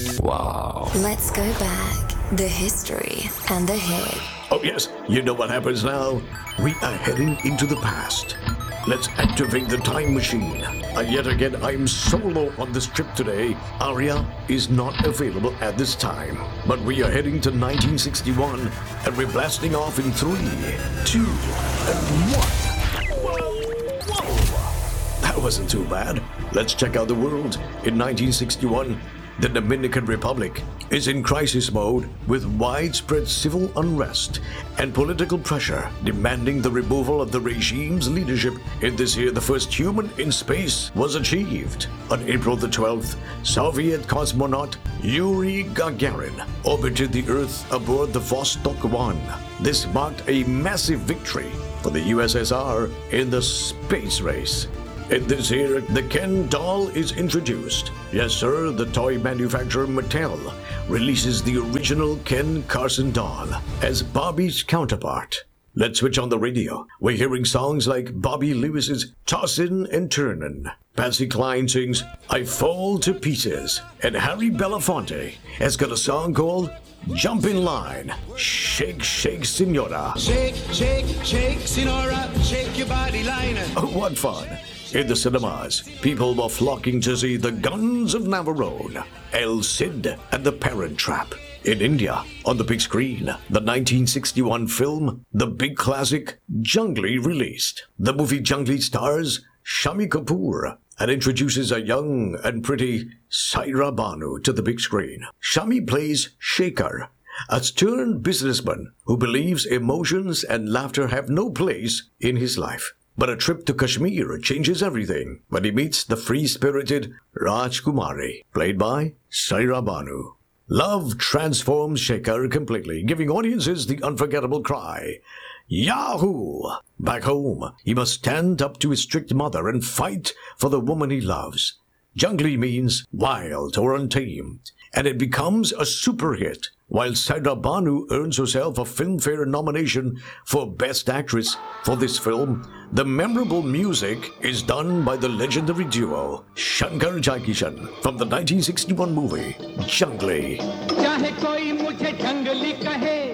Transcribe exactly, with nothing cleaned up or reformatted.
Wow. Let's go back. The history and the hit. Oh yes, you know what happens now? We are heading into the past. Let's activate the time machine. Uh, yet again, I'm solo on this trip today. Arya is not available at this time. But we are heading to nineteen sixty-one, and we're blasting off in three, two, and one. Whoa, whoa. That wasn't too bad. Let's check out the world. In nineteen sixty-one, the Dominican Republic is in crisis mode with widespread civil unrest and political pressure demanding the removal of the regime's leadership. In this year, the first human in space was achieved. On April the twelfth, Soviet cosmonaut Yuri Gagarin orbited the Earth aboard the Vostok one. This marked a massive victory for the U S S R in the space race. In this year, the Ken doll is introduced. Yes, sir, the toy manufacturer Mattel releases the original Ken Carson doll as Barbie's counterpart. Let's switch on the radio. We're hearing songs like Bobby Lewis's Tossin' and Turnin'. Patsy Cline sings I Fall to Pieces. And Harry Belafonte has got a song called Jump in Line. Shake, shake, senora. Shake, shake, shake, senora. Shake your body liner. Oh, what fun. In the cinemas, people were flocking to see The Guns of Navarone, El Cid, and The Parent Trap. In India, on the big screen, the nineteen sixty-one film, the big classic, Jungly released. The movie Jungly stars Shami Kapoor and introduces a young and pretty Saira Banu to the big screen. Shami plays Shekhar, a stern businessman who believes emotions and laughter have no place in his life. But a trip to Kashmir changes everything when he meets the free-spirited Rajkumari, played by Saira Banu. Love transforms Shekhar completely, giving audiences the unforgettable cry, Yahoo! Back home, he must stand up to his strict mother and fight for the woman he loves. Jungly means wild or untamed, and it becomes a super hit, while Saira Banu earns herself a Filmfare nomination for Best Actress for this film. The memorable music is done by the legendary duo Shankar Jaikishan from the nineteen sixty-one movie Jungly.